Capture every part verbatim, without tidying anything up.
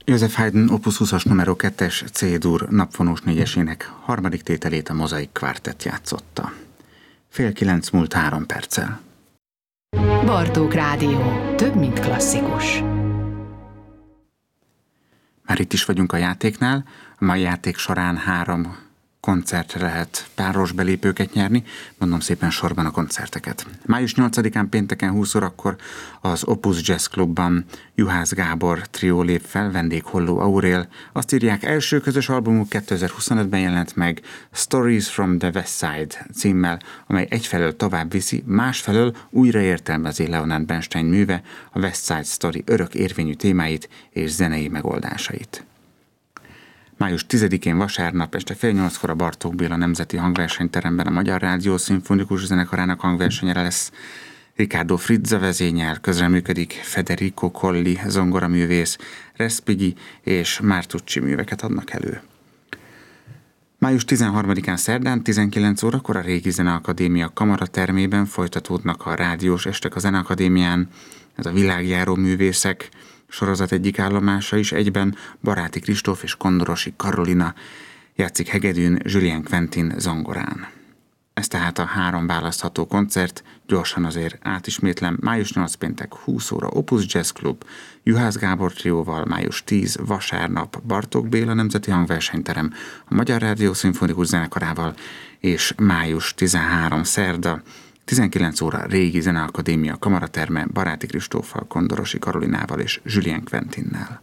Joseph Haydn Opus húszas numero kettes C-dur napfonós négyesének harmadik tételét a Mozaik Kvártett játszotta. Fél kilenc múlt három perccel. Bartók Rádió. Több, mint klasszikus. Már itt is vagyunk a játéknál. A mai játék során három koncertre lehet páros belépőket nyerni. Mondom szépen sorban a koncerteket. május nyolcadikán pénteken húsz órakor az Opus Jazz Clubban Juhász Gábor trió lép fel, vendég Holló Aurél. Azt írják, első közös albumuk kétezer-huszonötben jelent meg, Stories from the West Side címmel, amely egyfelől tovább viszi, másfelől újra értelmezi Leonard Bernstein műve a West Side Story örök érvényű témáit és zenei megoldásait. május tizedikén vasárnap este fél nyolckor a Bartók Béla Nemzeti Hangversenyteremben a Magyar Rádió Szimfonikus Zenekarának hangversenyre lesz. Riccardo Frizza vezényel, közreműködik Federico Colli zongoraművész, Respighi és Martucci műveket adnak elő. május tizenharmadikán szerdán tizenkilenc órakor a Régi Zeneakadémia kamaratermében folytatódnak a rádiós estek a Zeneakadémián. Ez a világjáró művészek sorozat egyik állomása is, egyben Baráti Kristóf és Kondorosi Karolina játszik hegedűn, Julien Quentin zongorán. Ez tehát a három választható koncert, gyorsan azért átismétlem, május nyolc péntek húsz óra Opus Jazz Club, Juhász Gábor trióval, május tíz vasárnap Bartók Béla Nemzeti Hangversenyterem, a Magyar Rádió Szimfonikus Zenekarával, és május tizenharmadika szerda, tizenkilenc óra Régi Zeneakadémia kamaraterme Baráti Kristóffal, Kondorosi Karolinával és Julien Quentinnel.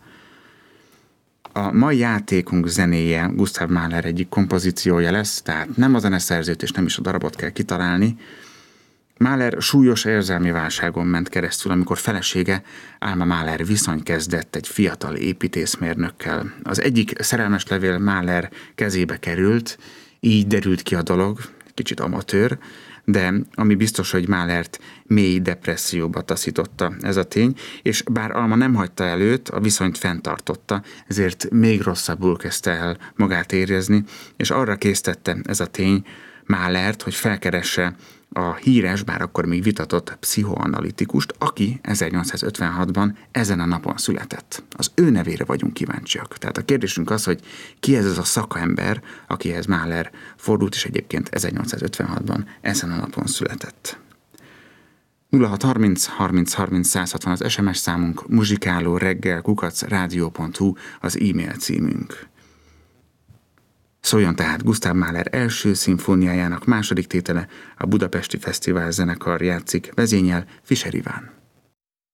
A mai játékunk zenéje Gustav Mahler egyik kompozíciója lesz, tehát nem a zeneszerzőt és nem is a darabot kell kitalálni. Mahler súlyos érzelmi válságon ment keresztül, amikor felesége, Alma Mahler viszony kezdett egy fiatal építészmérnökkel. Az egyik szerelmes levél Mahler kezébe került, így derült ki a dolog, kicsit amatőr, de ami biztos, hogy Mahlert mély depresszióba taszította ez a tény, és bár Alma nem hagyta el őt, a viszonyt fenntartotta, ezért még rosszabbul kezdte el magát érezni, és arra késztette ez a tény Mahlert, hogy felkeresse a híres, bár akkor még vitatott pszichoanalitikust, aki ezernyolcszázötvenhatban ezen a napon született. Az ő nevére vagyunk kíváncsiak. Tehát a kérdésünk az, hogy ki ez az a szakember, akihez Mahler fordult, és egyébként ezernyolcszázötvenhatban ezen a napon született. nulla hat harminc harminc harminc száz hatvan az es em es számunk, muzsikáló reggel kukac rádió pont hu az e-mail címünk. Szóljon tehát Gustav Mahler első szimfóniájának második tétele, a Budapesti Fesztivál Zenekar játszik, vezényel Fischer Iván.